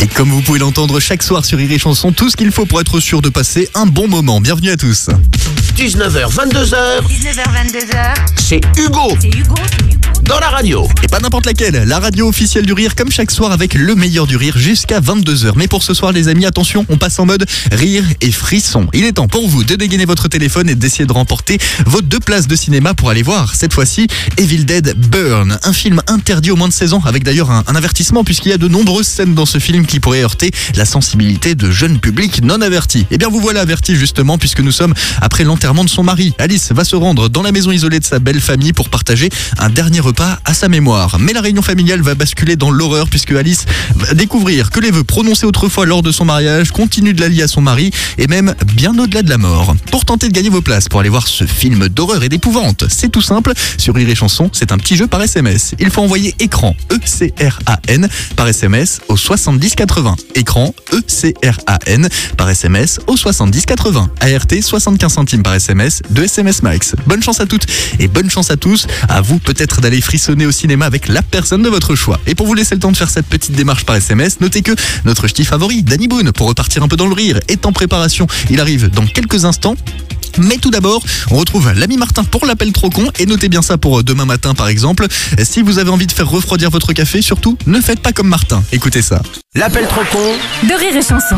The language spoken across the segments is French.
Et comme vous pouvez l'entendre chaque soir sur Rire et Chanson, tout ce qu'il faut pour être sûr de passer un bon moment. Bienvenue à tous. 19h, 22h, 19h, 22h, c'est Hugo c'est Hugo. dans la radio. Et pas n'importe laquelle, la radio officielle du rire comme chaque soir avec le meilleur du rire jusqu'à 22h. Mais pour ce soir les amis, attention, on passe en mode rire et frisson. Il est temps pour vous de dégainer votre téléphone et d'essayer de remporter vos 2 places de cinéma pour aller voir cette fois-ci Evil Dead Burn, un film interdit aux moins de 16 ans avec d'ailleurs un avertissement puisqu'il y a de nombreuses scènes dans ce film qui pourraient heurter la sensibilité de jeunes publics non avertis. Et bien vous voilà avertis justement puisque nous sommes après l'enterrement de son mari. Alice va se rendre dans la maison isolée de sa belle famille pour partager un dernier repas à sa mémoire. Mais la réunion familiale va basculer dans l'horreur puisque Alice va découvrir que les vœux prononcés autrefois lors de son mariage continuent de la lier à son mari et même bien au-delà de la mort. Pour tenter de gagner vos places pour aller voir ce film d'horreur et d'épouvante, c'est tout simple. Sur Rire et Chanson, c'est un petit jeu par SMS. Il faut envoyer écran ECRAN par SMS au 70 80. Écran ECRAN par SMS au 70 80. ART 75 centimes par SMS, 2 SMS max. Bonne chance à toutes et bonne chance à tous. À vous peut-être d'aller frissonner au cinéma avec la personne de votre choix. Et pour vous laisser le temps de faire cette petite démarche par SMS, notez que notre ch'ti favori, Danny Boone, pour repartir un peu dans le rire, est en préparation. Il arrive dans quelques instants. Mais tout d'abord, on retrouve l'ami Martin pour l'appel trop con et notez bien ça pour demain matin par exemple. Si vous avez envie de faire refroidir votre café, surtout, ne faites pas comme Martin. Écoutez ça. L'appel trop con De Rire et Chanson.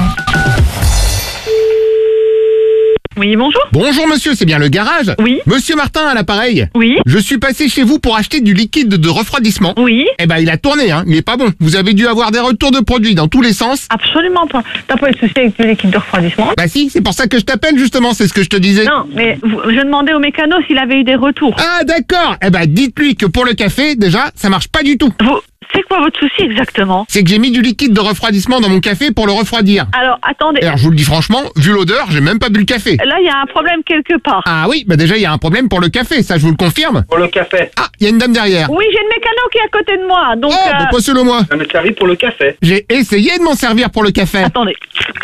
Oui, bonjour. Bonjour monsieur, c'est bien le garage? Oui. Monsieur Martin à l'appareil. Oui. Je suis passé chez vous pour acheter du liquide de refroidissement. Oui. Eh ben il a tourné, hein, il est pas bon. Vous avez dû avoir des retours de produits dans tous les sens. Absolument pas. T'as pas eu de souci avec du liquide de refroidissement? Bah si, c'est pour ça que je t'appelle justement, c'est ce que je te disais. Non, mais je demandais au mécano s'il avait eu des retours. Ah d'accord. Eh ben dites-lui que pour le café, déjà, ça marche pas du tout. C'est quoi votre souci exactement? C'est que j'ai mis du liquide de refroidissement dans mon café pour le refroidir. Alors, attendez. Alors je vous le dis franchement, vu l'odeur, j'ai même pas bu le café. Là, il y a un problème quelque part. Ah oui, bah déjà il y a un problème pour le café, ça je vous le confirme. Pour le café. Ah, il y a une dame derrière. Oui, j'ai le mécano qui est à côté de moi, donc... Oh, bah pas selon moi. Ça m'est servi pour le café. J'ai essayé de m'en servir pour le café. Attendez.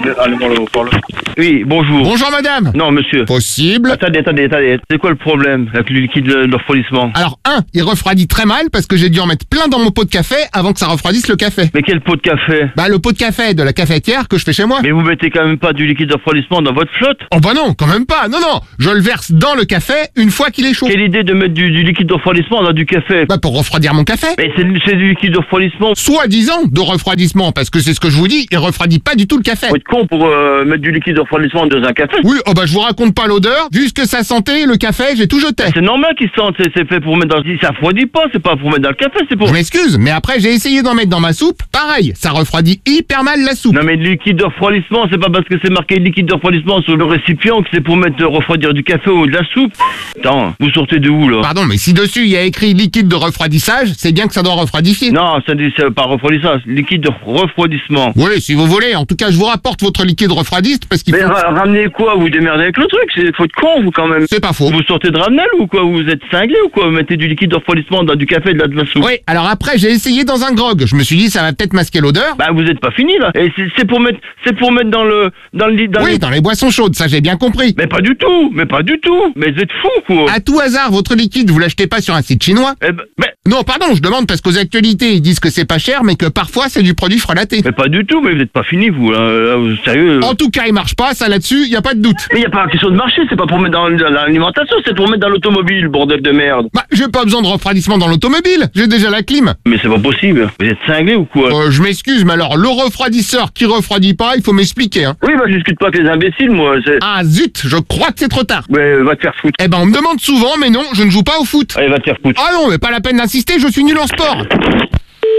Oui, bonjour. Bonjour madame. Non, monsieur. Possible. Attendez. C'est quoi le problème avec le liquide de refroidissement? Alors, il refroidit très mal parce que j'ai dû en mettre plein dans mon pot de café avant que ça refroidisse le café. Mais quel pot de café? Bah, le pot de café de la cafetière que je fais chez moi. Mais vous mettez quand même pas du liquide de refroidissement dans votre flotte? Oh bah non, quand même pas. Non, je le verse dans le café une fois qu'il est chaud. Quelle idée de mettre du liquide de refroidissement dans du café? Bah, pour refroidir mon café. Mais c'est du liquide de refroidissement. Soi-disant de refroidissement, parce que c'est ce que je vous dis, il refroidit pas du tout le café. Faut être con pour mettre du liquide de refroidissement dans un café. Oui, oh bah je vous raconte pas l'odeur, vu ce que ça sentait, le café, j'ai tout jeté. C'est normal qu'il sente, c'est fait pour mettre dans... Si ça refroidit pas, c'est pas pour mettre dans le café, c'est pour... Je m'excuse, mais après j'ai essayé d'en mettre dans ma soupe, pareil, ça refroidit hyper mal la soupe. Non mais le liquide de refroidissement, c'est pas parce que c'est marqué liquide de refroidissement sur le récipient que c'est pour mettre refroidir du café ou de la soupe. Attends, vous sortez de où là? Pardon, mais si dessus il y a écrit liquide de refroidissage, c'est bien que ça doit refroidifier. Non, ça dit c'est pas refroidissage, liquide de refroidissement. Oui, si vous voulez, en tout cas je vous rapporte votre liquide refroidiste parce qu'il Mais faut... ramenez quoi? Vous démerdez avec le truc, faut être con vous quand même. C'est pas faux. Vous sortez de Ramnel ou quoi? Vous êtes cinglé ou quoi? Vous mettez du liquide de refroidissement dans du café et de la soupe. Oui, alors après j'ai essayé dans un grog, je me suis dit ça va peut-être masquer l'odeur. Bah vous êtes pas fini là. Et c'est pour mettre dans le Oui, dans les boissons chaudes, ça j'ai bien compris. Mais pas du tout. Mais vous êtes fou quoi. À tout hasard, votre liquide, vous l'achetez pas sur un site chinois? Eh ben, Non, pardon, je demande parce qu'aux actualités, ils disent que c'est pas cher, mais que parfois c'est du produit frelaté. mais pas du tout, mais vous êtes pas fini vous là, sérieux. En tout cas, il marche pas, ça là-dessus, y a pas de doute. Mais y a pas question de marché, c'est pas pour mettre dans l'alimentation, c'est pour mettre dans l'automobile, bordel de merde. Bah, j'ai pas besoin de refroidissement dans l'automobile, j'ai déjà la clim. Mais c'est pas possible. Vous êtes cinglé ou quoi? Je m'excuse, mais alors, le refroidisseur qui refroidit pas, il faut m'expliquer, hein. Oui, bah je discute pas avec les imbéciles moi. Ah zut, je crois que c'est trop tard. Ouais, va te faire foutre. Eh ben, on me demande souvent, mais non, je ne joue pas au foot. Allez, va te faire foutre. Ah non, mais pas la peine d'insister, je suis nul en sport.